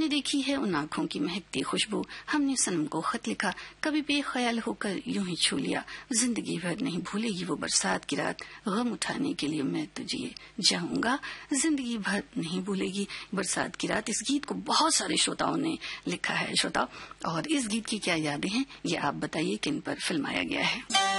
हमने देखी है उन आंखों की महकती खुशबू, हमने सनम को खत लिखा, कभी बेख्याल होकर यूं ही छू लिया, जिंदगी भर नहीं भूलेगी वो बरसात की रात, गम उठाने के लिए मैं तुझे जाऊंगा, जिंदगी भर नहीं भूलेगी बरसात की रात। इस गीत को बहुत सारे श्रोताओं ने लिखा है श्रोता, और इस गीत की क्या यादें हैं ये आप बताइए, किन पर फिल्माया गया है।